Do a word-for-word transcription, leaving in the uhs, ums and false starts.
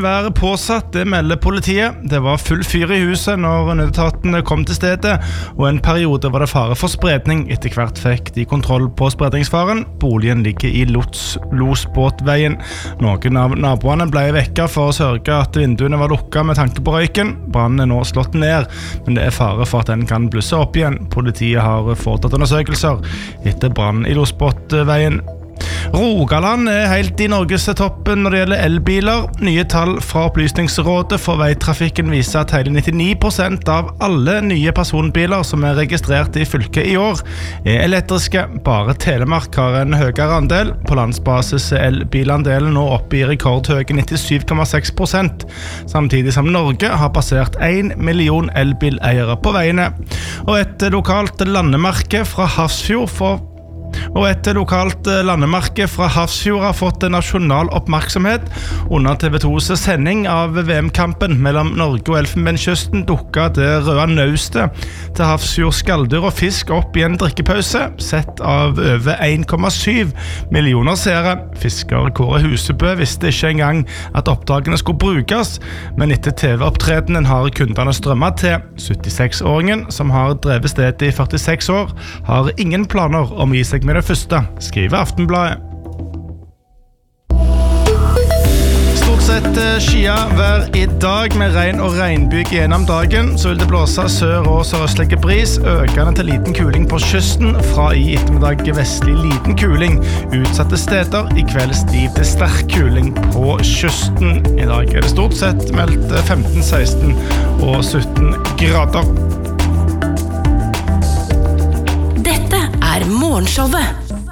være påsatt, det melder politiet. Det var full fyr i huset når nødetatene kom til stedet, og en periode var det fare for spredning. Etter hvert fikk de kontroll på spredningsfaren. Boligen ligger i Lots, Losbåtveien. Noen av naboene ble vekket for å sørge at vinduene var lukket med tanke på røyken. Brannen er nå slått ned, men det er fare for at den kan blusse opp igjen. Politiet har foretatt undersøkelser etter brannen i Losbåtveien. Rogaland er helt i Norges toppen når det gjelder elbiler. Nye tall fra Opplysningsrådet for veitrafikken viser at hele nittini prosent av alle nye personbiler som er registrert i fylket i år er elektriske. Bare Telemark har en høyere andel. På landsbasis er elbilandelen nå oppe i rekordhøye nittisju komma seks prosent, samtidig som Norge har passert en million elbileiere på veiene. Og et lokalt landemerke fra Hafrsfjord for Og et lokalt landemerke fra Hafrsfjord har fått nasjonal oppmerksomhet. Under T V to's sending av V M-kampen mellom Norge og Elfenbenskysten dukket det røde naustet til Hafrsfjord skalldyr og fisk opp i en drikkepause, sett av over en komma syv millioner seere. Fisker Kåre Husebø visste ikke engang at oppdagene skulle brukes, men etter T V-opptredenen har kundene strømmet til. syttiseks-åringen, som har drevet stedet i førtiseks år, har ingen planer om å gi seg med det første, skriver Aftenbladet. Stort sett skia hver i dag med regn og regnbyg gjennom dagen. Så vil det blåse sør- og sørøstlige bris, økende til liten kuling på kysten. Fra i ettermiddag vestlig liten kuling utsatte steder. I kveld stiv til sterk kuling på kysten. I dag er det stort sett meldt femten, seksten og sytten grader. Dette er Morgenshowet